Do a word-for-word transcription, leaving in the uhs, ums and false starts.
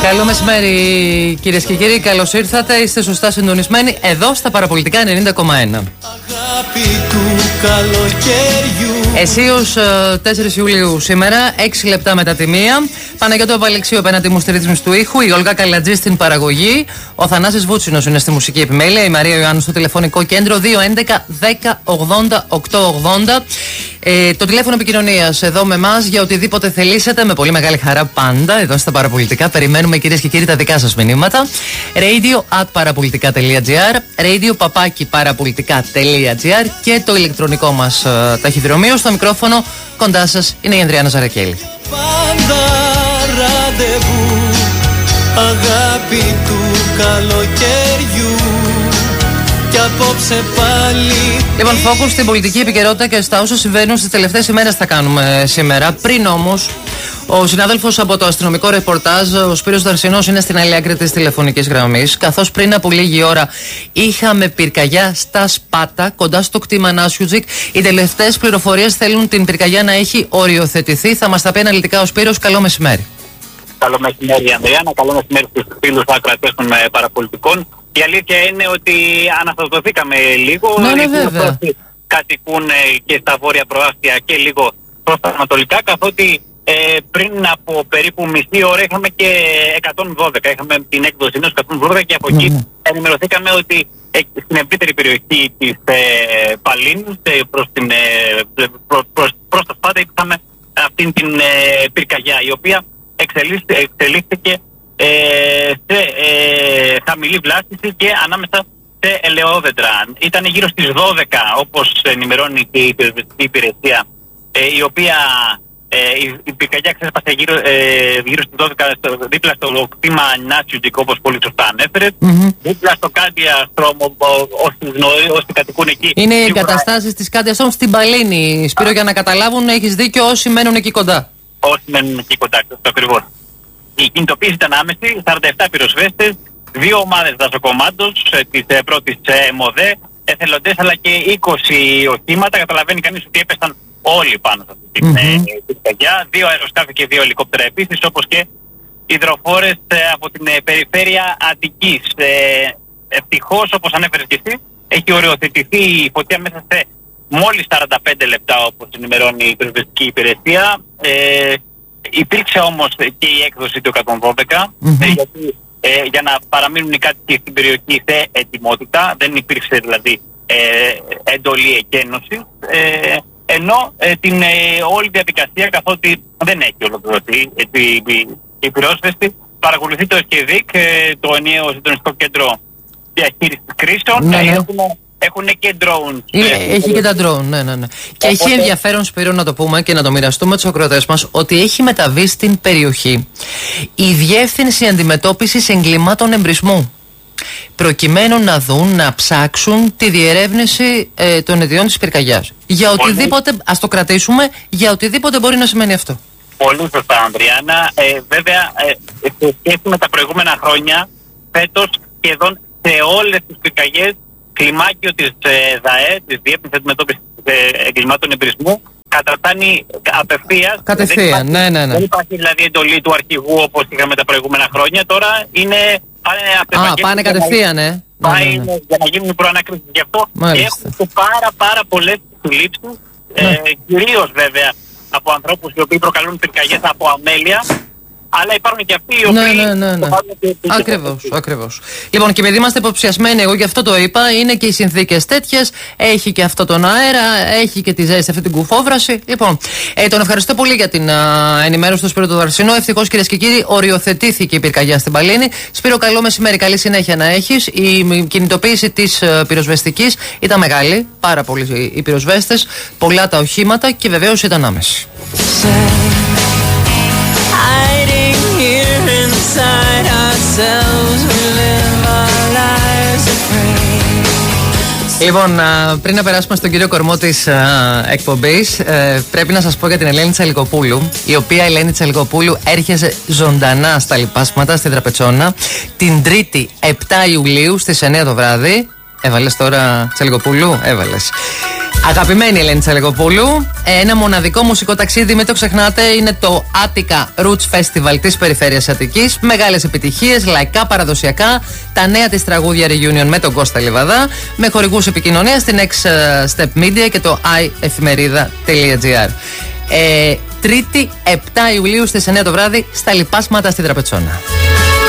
Καλό μεσημέρι, κυρίες και κύριοι. Καλώς ήρθατε. Είστε σωστά συντονισμένοι εδώ στα Παραπολιτικά ενενήντα κόμμα ένα. Εσείως τέσσερις Ιουλίου σήμερα, έξι λεπτά μετά τη μία. Παναγιώτο Απαλεξίου απέναντι μου στη ρύθμιση του ήχου. Η Ολγά Καλατζή στην παραγωγή. Ο Θανάσης Βούτσινος είναι στη μουσική επιμέλεια. Η Μαρία Ιωάννου στο τηλεφωνικό κέντρο δύο έντεκα δέκα ογδόντα οκτακόσια ογδόντα. Ε, το τηλέφωνο επικοινωνίας εδώ με εμάς για οτιδήποτε θελήσετε, με πολύ μεγάλη χαρά πάντα εδώ στα Παραπολιτικά. Περιμένουμε, κυρίες και κύριοι, τα δικά σας μηνύματα. radio at parapolitica.gr, radio παπάκι parapolitica.gr και το ηλεκτρονικό μας uh, ταχυδρομείο. Στο μικρόφωνο κοντά σας είναι η Ανδριάννα Ζαρακέλη. Πάντα ραντεβού, αγάπη του καλοκαιριού. Και απόψε πάλι. Λοιπόν, focus στην πολιτική επικαιρότητα και στα όσα συμβαίνουν στις τελευταίες ημέρες θα κάνουμε σήμερα. Πριν όμως, ο συνάδελφος από το αστυνομικό ρεπορτάζ, ο Σπύρος Δαρσινός, είναι στην άλλη άκρη της τηλεφωνικής γραμμής. Καθώς πριν από λίγη ώρα είχαμε πυρκαγιά στα Σπάτα, κοντά στο κτήμα Νάσιουτζικ. Οι τελευταίες πληροφορίες θέλουν την πυρκαγιά να έχει οριοθετηθεί. Θα μας τα πει αναλυτικά ο Σπύρος. Καλό μεσημέρι. Καλό μεσημέρι, Ανδριάννα. Καλό μεσημέρι στους φίλους ακροατές των Παραπολιτικών. Η αλήθεια είναι ότι αναστατωθήκαμε λίγο. Ναι, ναι, βέβαια. Κατοικούν και στα βόρεια προάστια και λίγο προς τα ανατολικά, καθότι ε, πριν από περίπου μισή ώρα είχαμε και εκατόν δώδεκα. Είχαμε την έκδοση ενός εκατόν δώδεκα και από εκεί mm. ενημερωθήκαμε ότι ε, στην ευρύτερη περιοχή της ε, Παλίνης ε, προς, την, ε, προ, προς, προς τα Σπάτα είχαμε αυτήν την ε, πυρκαγιά, η οποία εξελίχθηκε Ε, σε ε, χαμηλή βλάστηση και ανάμεσα σε ελαιόδεντρα. Ήταν γύρω στις δώδεκα, όπως ενημερώνει και η πυροσβεστική υπηρεσία, ε, η οποία ε, η, η πυρκαγιά ξέσπασε γύρω, ε, γύρω στις δώδεκα στο, δίπλα στο κτήμα Νάσιουτζικ, όπως πολύ σωστά ανέφερε. Mm-hmm. Δίπλα στο Κάντια Στρώμο, όσοι, όσοι κατοικούν εκεί. Είναι οι εγκαταστάσεις της Κάντια Στρώμο στην Παλίνη. Σπύρο, για να καταλάβουν, έχεις δίκιο, όσοι μένουν εκεί κοντά. Όσοι μένουν εκεί κοντά, αυτό ακριβώς. Η κινητοποίηση ήταν άμεση, σαράντα επτά πυροσβέστες, δύο ομάδες δασοκομμάτων της πρώτης ΜΟΔΕ, εθελοντές αλλά και είκοσι οχήματα. Καταλαβαίνει κανείς ότι έπεσαν όλοι πάνω σε αυτή την mm-hmm. πυρκαγιά. Δύο αεροσκάφη και δύο ελικόπτερα επίσης, όπως και υδροφόρες από την περιφέρεια Αττικής. Ε, ευτυχώς, όπως ανέφερες και εσύ, έχει οριοθετηθεί η φωτιά μέσα σε μόλις σαράντα πέντε λεπτά, όπως ενημερώνει η πυροσβεστική υπηρεσία. Ε, Υπήρξε όμως και η έκδοση του εκατόν δώδεκα, mm-hmm. ε, γιατί, ε, για να παραμείνουν οι κάτοικοι στην περιοχή σε ετοιμότητα. Δεν υπήρξε δηλαδή ε, εντολή εκένωσης, ε, ενώ ε, την ε, όλη διαδικασία, καθότι δεν έχει ολοκληρωθεί ε, η, η, η πυρόσβεση, παρακολουθεί το ΕΣΚΕΔΙΚ, ε, το ενιαίο συντονιστικό κέντρο διαχείρισης κρίσεων. Ναι, ναι. Έχουμε, Έχουν και drones. Είναι, έχει και τα drone, ναι, ναι, ναι. Και Οπότε... έχει ενδιαφέρον, Σπύρο, να το πούμε και να το μοιραστούμε τους ακροατές μας, ότι έχει μεταβεί στην περιοχή η Διεύθυνση Αντιμετώπισης Εγκλημάτων Εμπρισμού, προκειμένου να δουν, να ψάξουν τη διερεύνηση ε, των αιτιών της πυρκαγιάς. Για οτιδήποτε, Πολύ... ας το κρατήσουμε, για οτιδήποτε μπορεί να σημαίνει αυτό. Πολύ σωστά, Ανδριάννα. Ε, βέβαια, ε, σε σχέση με τα προηγούμενα χρόνια, φέτος σχεδόν σε όλες τις πυρκαγιές, κλιμάκιο της ε, ΔΑΕ, της Διεύθυνσης Αντιμετώπισης ε, Εγκλημάτων Εμπρισμού, καταφτάνει απευθείας. Κατευθείαν, ναι, ναι, ναι. Δεν υπάρχει δηλαδή εντολή του αρχηγού όπως είχαμε τα προηγούμενα χρόνια. Τώρα είναι. Πάνε, Α, πάνε κατευθείαν, ναι. Πάει ναι, ναι, ναι. για να γίνουν οι προανακρίσεις γι' αυτό. Και έχουν πάρα πάρα πολλές συλλήψεις, ναι. ε, κυρίως βέβαια από ανθρώπους οι οποίοι προκαλούν πυρκαγιές από αμέλεια. Αλλά υπάρχουν και αυτοί οι οποίοι. Ναι, ναι, ναι, ναι. Ακριβώς, ακριβώς. Λοιπόν, και επειδή είμαστε υποψιασμένοι, εγώ γι' αυτό το είπα, είναι και οι συνθήκες τέτοιες. Έχει και αυτό τον αέρα, έχει και τη ζέστη, αυτή την κουφόβραση. Λοιπόν, ε, τον ευχαριστώ πολύ για την α, ενημέρωση του Σπύρου του Δαρσινού. Ευτυχώς, κυρίες και κύριοι, οριοθετήθηκε η πυρκαγιά στην Παλίνη. Σπύρο, καλό μεσημέρι, καλή συνέχεια να έχεις. Η κινητοποίηση της πυροσβεστικής ήταν μεγάλη, πάρα πολλοί οι πυροσβέστες, πολλά τα οχήματα και βεβαίως ήταν άμεση. Λοιπόν, πριν να περάσουμε στον κύριο κορμό της εκπομπής, πρέπει να σας πω για την Ελένη Τσαλικοπούλου, η οποία Ελένη Τσαλικοπούλου έρχεται ζωντανά στα Λιπάσματα στη Δραπετσόνα την Τρίτη επτά Ιουλίου στις εννιά το βράδυ. Έβαλες τώρα, Τσαλικοπούλου, έβαλες. Αγαπημένη Ελένη Τσαλικοπούλου, ένα μοναδικό μουσικό ταξίδι, μην το ξεχνάτε, είναι το Attica Roots Festival της Περιφέρειας Αττικής. Μεγάλες επιτυχίες, λαϊκά, παραδοσιακά, τα νέα της τραγούδια reunion με τον Κώστα Λιβαδά, με χορηγούς επικοινωνίας στην Next Step Media και το iεφημερίδα.gr. Ε, Τρίτη επτά Ιουλίου στις εννιά το βράδυ στα Λιπάσματα στη Τραπετσόνα.